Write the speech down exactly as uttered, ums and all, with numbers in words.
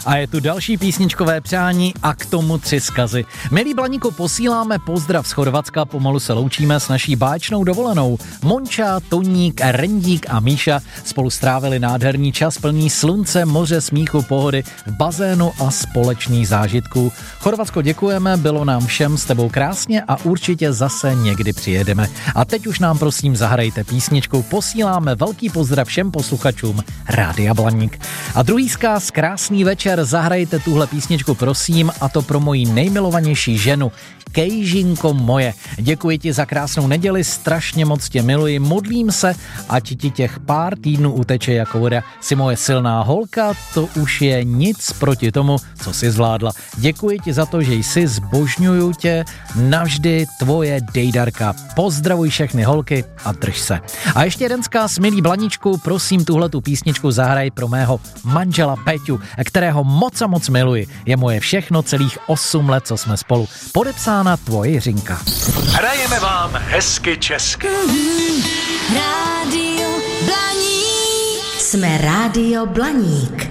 A je tu další písničkové přání a k tomu tři vzkazy. Milí Blaníku, posíláme pozdrav z Chorvatska, pomalu se loučíme s naší báječnou dovolenou. Monča, Toník, Rendík a Míša spolu strávili nádherný čas plný slunce, moře, smíchu, pohody v bazénu a společných zážitků. Chorvatsko, děkujeme, bylo nám všem s tebou krásně a určitě zase někdy přijedeme. A teď už nám prosím zahrajte písničku, posíláme velký pozdrav všem posluchačům Rádia Blaník. A druhý vzkaz, krásný večer, zahrajte tuhle písničku prosím, a to pro moji nejmilovanější ženu, Kejžinko moje. Děkuji ti za krásnou neděli, strašně moc tě miluji, modlím se, ať ti těch pár týdnů uteče jako voda. Jsi moje silná holka, to už je nic proti tomu, co jsi zvládla. Děkuji ti za to, že jsi, zbožňuju tě, navždy tvoje Dejdarka. Pozdravuj všechny holky a drž se. A ještě jeden vzkaz, milý Blaníčku, prosím tuhletu písničku zahraj pro mého manžela Peťu, kterého moc a moc miluji. Je moje všechno celých osm let, co jsme spolu. Podepsána tvoje Jiřinka. Hrajeme vám hezky česky. Rádio Blaník. Jsme Rádio Blaník.